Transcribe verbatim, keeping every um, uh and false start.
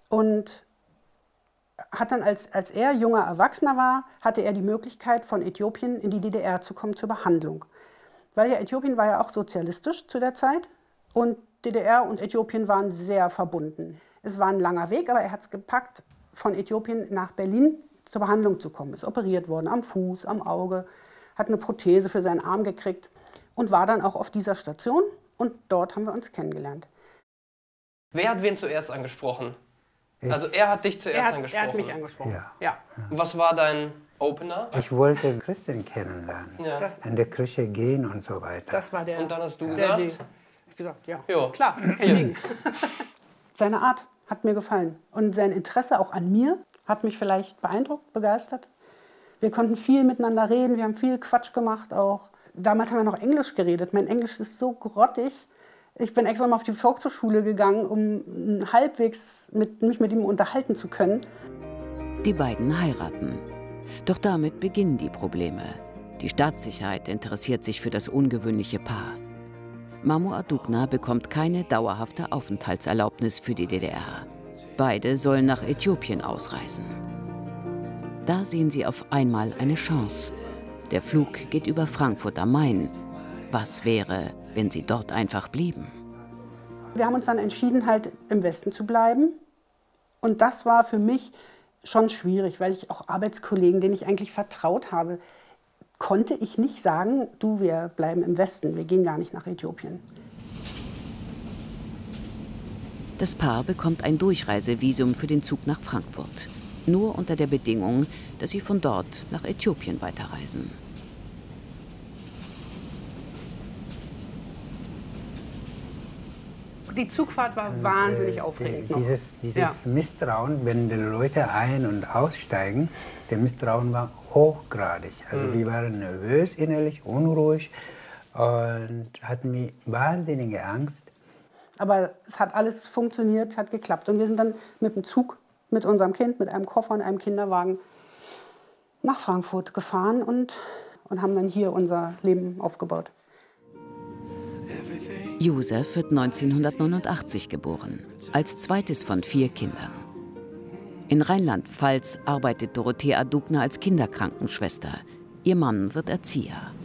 Und hat dann, als, als er junger Erwachsener war, hatte er die Möglichkeit, von Äthiopien in die D D R zu kommen zur Behandlung. Weil ja Äthiopien war ja auch sozialistisch zu der Zeit und D D R und Äthiopien waren sehr verbunden. Es war ein langer Weg, aber er hat es gepackt, von Äthiopien nach Berlin zur Behandlung zu kommen. Ist operiert worden, am Fuß, am Auge, hat eine Prothese für seinen Arm gekriegt und war dann auch auf dieser Station und dort haben wir uns kennengelernt. Wer hat wen zuerst angesprochen? Also er hat dich zuerst er hat, angesprochen? Er hat mich angesprochen, ja. ja. Was war dein Opener? Ich wollte Christen kennenlernen, ja. das, in der Kirche gehen und so weiter. Das war der. Und dann hast du der, gesagt? Der, ich gesagt, ja, jo. klar, kein Ding. Seine Art hat mir gefallen und sein Interesse auch an mir hat mich vielleicht beeindruckt, begeistert. Wir konnten viel miteinander reden, wir haben viel Quatsch gemacht auch. Damals haben wir noch Englisch geredet. Mein Englisch ist so grottig. Ich bin extra mal auf die Volkshochschule gegangen, um halbwegs mit, mich mit ihm unterhalten zu können. Die beiden heiraten. Doch damit beginnen die Probleme. Die Staatssicherheit interessiert sich für das ungewöhnliche Paar. Mamo Adugna bekommt keine dauerhafte Aufenthaltserlaubnis für die D D R. Beide sollen nach Äthiopien ausreisen. Da sehen sie auf einmal eine Chance. Der Flug geht über Frankfurt am Main. Was wäre, wenn sie dort einfach blieben? Wir haben uns dann entschieden, halt im Westen zu bleiben. Und das war für mich schon schwierig, weil ich auch Arbeitskollegen, denen ich eigentlich vertraut habe, konnte ich nicht sagen, du, wir bleiben im Westen, wir gehen gar nicht nach Äthiopien. Das Paar bekommt ein Durchreisevisum für den Zug nach Frankfurt. Nur unter der Bedingung, dass sie von dort nach Äthiopien weiterreisen. Die Zugfahrt war und, wahnsinnig äh, aufregend. Noch. Dieses, dieses ja. Misstrauen, wenn die Leute ein- und aussteigen, der Misstrauen war hochgradig. Also mhm. wir waren nervös innerlich, unruhig und hatten mir wahnsinnige Angst. Aber es hat alles funktioniert, hat geklappt. Und wir sind dann mit dem Zug, mit unserem Kind, mit einem Koffer und einem Kinderwagen nach Frankfurt gefahren und, und haben dann hier unser Leben aufgebaut. Josef wird neunzehnhundertneunundachtzig geboren, als zweites von vier Kindern. In Rheinland-Pfalz arbeitet Dorothea Adugna als Kinderkrankenschwester. Ihr Mann wird Erzieher.